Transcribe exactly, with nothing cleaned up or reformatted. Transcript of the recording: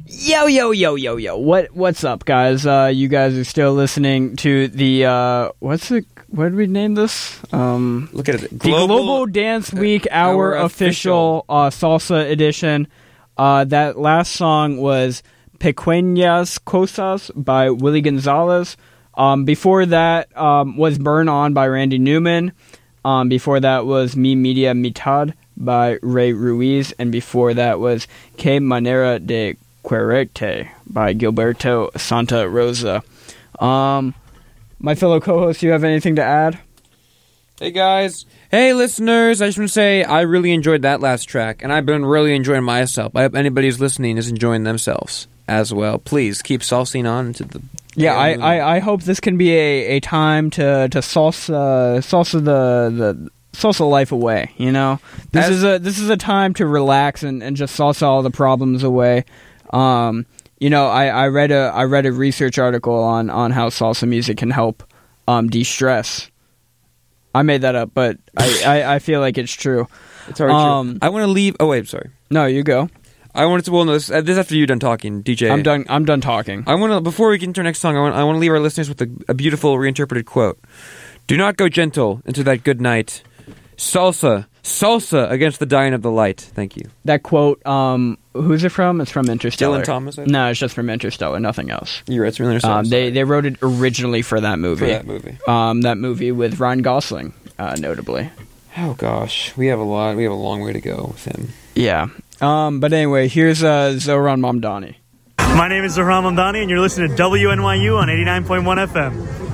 Yo, yo, yo, yo, yo. What, what's up, guys? Uh, you guys are still listening to the, uh, what's it, what did we name this? Um, Look at it. Global, the Global Dance Week, our, our official, official uh, salsa edition. Uh, that last song was Pequeñas Cosas by Willie Gonzalez. Um, before that um, was Burn On by Randy Newman. Um, before that was Mi Media Mitad by Ray Ruiz. And before that was Que Manera de Quererte by Gilberto Santa Rosa. Um, my fellow co-hosts, do you have anything to add? Hey guys. Hey listeners, I just want to say I really enjoyed that last track, and I've been really enjoying myself. I hope anybody who's listening is enjoying themselves as well. Please keep salsing on to the... Yeah, I, I, I hope this can be a, a time to, to salsa, salsa the... the salsa life away, you know? This As, is a this is a time to relax and, and just salsa all the problems away. Um, you know, I, I read a I read a research article on, on how salsa music can help um, de-stress. I made that up, but I, I, I feel like it's true. It's already um, true. I want to leave. Oh wait, sorry. No, you go. I wanted to. Well, no, this, uh, this is after you're done talking, D J. I'm done. I'm done talking. I want to. Before we get into our next song, I want I want to leave our listeners with a, a beautiful reinterpreted quote. Do not go gentle into that good night. Salsa, salsa against the dying of the light. Thank you. That quote, um, who's it from? It's from Interstellar. Dylan Thomas? No, it's just from Interstellar, nothing else. You're right, it's from Interstellar. Um, they, they wrote it originally for that movie. For that movie. Um, that movie with Ryan Gosling, uh, notably. Oh, gosh. We have a lot, we have a long way to go with him. Yeah. Um, but anyway, here's uh, Zohran Mamdani. My name is Zohran Mamdani, and you're listening to W N Y U on eighty-nine point one F M.